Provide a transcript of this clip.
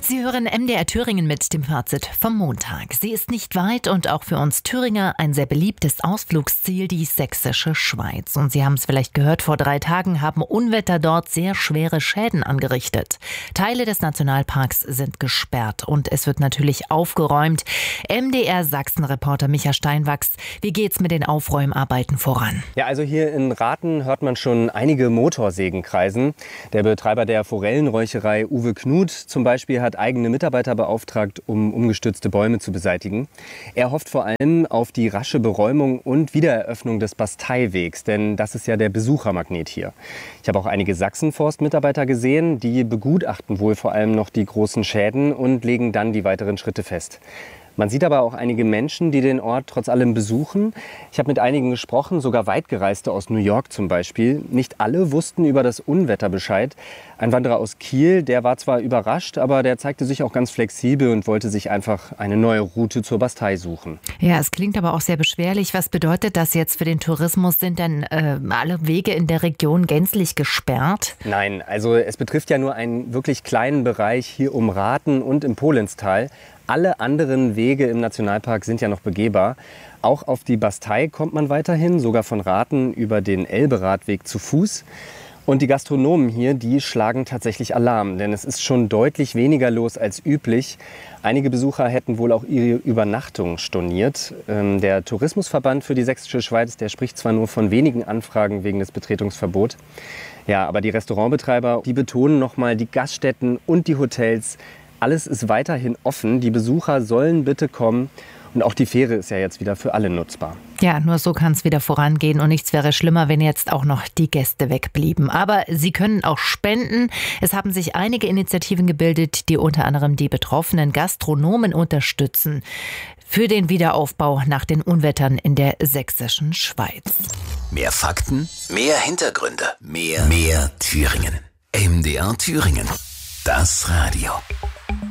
Sie hören MDR Thüringen mit dem Fazit vom Montag. Sie ist nicht weit und auch für uns Thüringer ein sehr beliebtes Ausflugsziel, die Sächsische Schweiz. Und Sie haben es vielleicht gehört, vor 3 Tagen haben Unwetter dort sehr schwere Schäden angerichtet. Teile des Nationalparks sind gesperrt und es wird natürlich aufgeräumt. MDR Sachsen-Reporter Micha Steinwachs, wie geht's mit den Aufräumarbeiten voran? Ja, also hier in Rathen hört man schon einige Motorsägen kreisen. Der Betreiber der Forellenräucherei Uwe Knut zum Beispiel hat eigene Mitarbeiter beauftragt, um umgestürzte Bäume zu beseitigen. Er hofft vor allem auf die rasche Beräumung und Wiedereröffnung des Basteiwegs, denn das ist ja der Besuchermagnet hier. Ich habe auch einige Sachsenforst-Mitarbeiter gesehen, die begutachten wohl vor allem noch die großen Schäden und legen dann die weiteren Schritte fest. Man sieht aber auch einige Menschen, die den Ort trotz allem besuchen. Ich habe mit einigen gesprochen, sogar Weitgereiste aus New York zum Beispiel. Nicht alle wussten über das Unwetter Bescheid. Ein Wanderer aus Kiel, der war zwar überrascht, aber der zeigte sich auch ganz flexibel und wollte sich einfach eine neue Route zur Bastei suchen. Ja, es klingt aber auch sehr beschwerlich. Was bedeutet das jetzt für den Tourismus? Sind denn alle Wege in der Region gänzlich gesperrt? Nein, also es betrifft ja nur einen wirklich kleinen Bereich hier um Rathen und im Polentztal. Alle anderen Wege im Nationalpark sind ja noch begehbar. Auch auf die Bastei kommt man weiterhin, sogar von Rathen über den Elberadweg zu Fuß. Und die Gastronomen hier, die schlagen tatsächlich Alarm, denn es ist schon deutlich weniger los als üblich. Einige Besucher hätten wohl auch ihre Übernachtung storniert. Der Tourismusverband für die Sächsische Schweiz, der spricht zwar nur von wenigen Anfragen wegen des Betretungsverbots. Ja, aber die Restaurantbetreiber, die betonen nochmal, die Gaststätten und die Hotels, alles ist weiterhin offen. Die Besucher sollen bitte kommen. Und auch die Fähre ist ja jetzt wieder für alle nutzbar. Ja, nur so kann es wieder vorangehen. Und nichts wäre schlimmer, wenn jetzt auch noch die Gäste wegblieben. Aber Sie können auch spenden. Es haben sich einige Initiativen gebildet, die unter anderem die betroffenen Gastronomen unterstützen. Für den Wiederaufbau nach den Unwettern in der Sächsischen Schweiz. Mehr Fakten, mehr Hintergründe, mehr Thüringen. MDR Thüringen. Das Radio.